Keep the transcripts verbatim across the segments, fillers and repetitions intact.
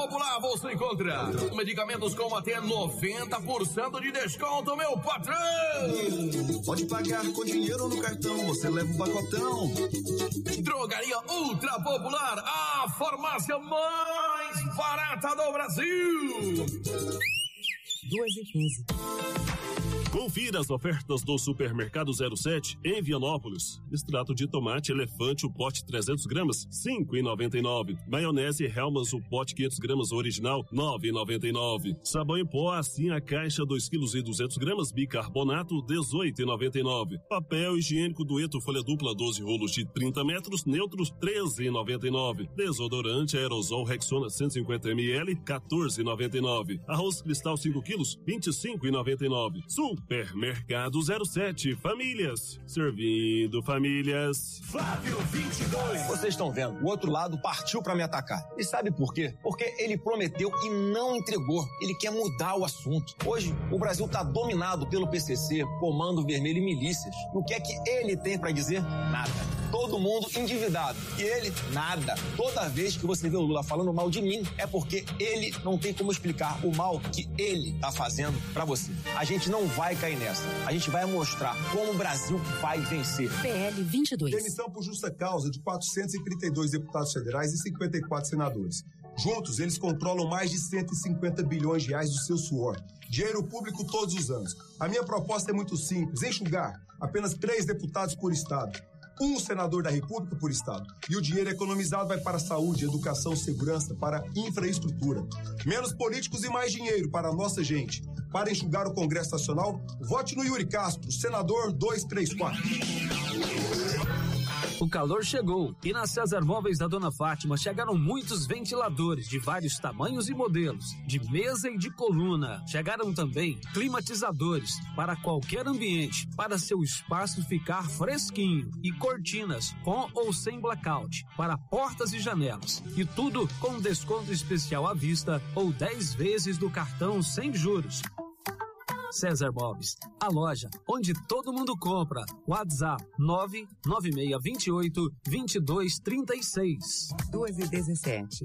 Popular você encontra medicamentos com até noventa por cento de desconto, meu patrão. Pode pagar com dinheiro ou no cartão, você leva um pacotão. Drogaria Ultra Popular, a farmácia mais barata do Brasil. duas e quinze. Confira as ofertas do Supermercado zero sete em Vianópolis. Extrato de tomate elefante, o pote trezentos gramas, cinco reais e noventa e nove centavos. Maionese Hellmann's, o pote quinhentos gramas original, nove reais e noventa e nove centavos. Sabão em pó, assim a caixa, dois quilos e duzentos gramas, bicarbonato, dezoito reais e noventa e nove centavos. Papel higiênico Dueto, folha dupla, doze rolos de trinta metros, neutros, treze reais e noventa e nove centavos. Desodorante aerosol Rexona, cento e cinquenta mililitros, quatorze reais e noventa e nove centavos. Arroz Cristal cinco quilos, vinte e cinco reais e noventa e nove centavos. Supermercado zero sete, famílias, servindo famílias. Flávio vinte e dois. Vocês estão vendo, o outro lado partiu pra me atacar. E sabe por quê? Porque ele prometeu e não entregou. Ele quer mudar o assunto. Hoje, o Brasil tá dominado pelo P C C, Comando Vermelho e milícias. E o que é que ele tem pra dizer? Nada. Todo mundo endividado. E ele, nada. Toda vez que você vê o Lula falando mal de mim, é porque ele não tem como explicar o mal que ele tá fazendo pra você. A gente não vai cair nessa. A gente vai mostrar como o Brasil vai vencer. P L vinte e dois. Demissão por justa causa de quatrocentos e trinta e dois deputados federais e cinquenta e quatro senadores. Juntos, eles controlam mais de cento e cinquenta bilhões de reais do seu suor. Dinheiro público todos os anos. A minha proposta é muito simples. Enxugar apenas três deputados por estado. Um senador da República por estado. E o dinheiro economizado vai para saúde, educação, segurança, para infraestrutura. Menos políticos e mais dinheiro para a nossa gente. Para enxugar o Congresso Nacional, vote no Yuri Castro, senador duzentos e trinta e quatro. O calor chegou e na César Móveis da Dona Fátima chegaram muitos ventiladores de vários tamanhos e modelos, de mesa e de coluna. Chegaram também climatizadores para qualquer ambiente, para seu espaço ficar fresquinho, e cortinas com ou sem blackout para portas e janelas. E tudo com desconto especial à vista ou dez vezes do cartão sem juros. César Móveis, a loja onde todo mundo compra. WhatsApp nove nove seis dois oito, dois dois três seis. duas e dezessete.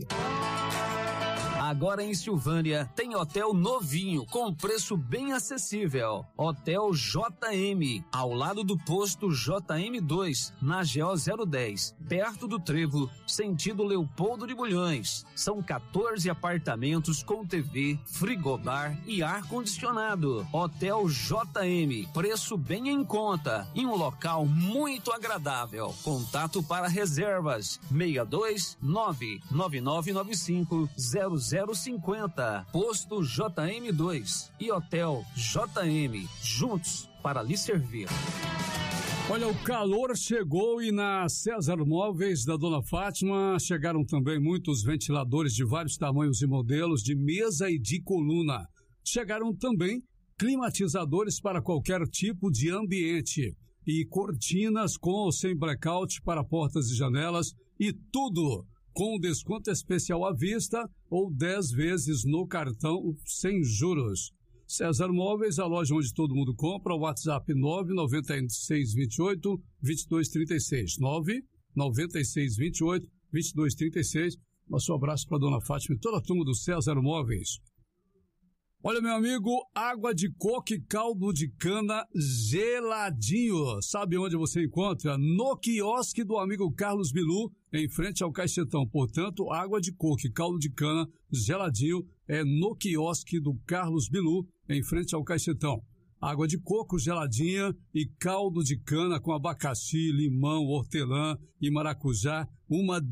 Agora em Silvânia tem hotel novinho com preço bem acessível. Hotel J M, ao lado do posto J M dois, na G O zero dez, perto do Trevo, sentido Leopoldo de Bulhões. São quatorze apartamentos com T V, frigobar e ar-condicionado. Hotel J M, preço bem em conta, em um local muito agradável. Contato para reservas seis dois nove nove nove nove cinco zero zero cinco zero. Posto J M dois e Hotel J M, juntos para lhe servir. Olha, o calor chegou e na César Móveis da Dona Fátima chegaram também muitos ventiladores de vários tamanhos e modelos, de mesa e de coluna. Chegaram também climatizadores para qualquer tipo de ambiente e cortinas com ou sem blackout para portas e janelas, e tudo com desconto especial à vista ou dez vezes no cartão sem juros. César Móveis, a loja onde todo mundo compra. O WhatsApp nove nove seis dois oito, dois dois três seis. nove nove seis dois oito, dois dois três seis. Nosso abraço para a Dona Fátima e toda a turma do César Móveis. Olha, meu amigo, água de coco e caldo de cana geladinho. Sabe onde você encontra? No quiosque do amigo Carlos Bilu, em frente ao Caixetão. Portanto, água de coco e caldo de cana geladinho é no quiosque do Carlos Bilu, em frente ao Caixetão. Água de coco geladinha e caldo de cana com abacaxi, limão, hortelã e maracujá. Uma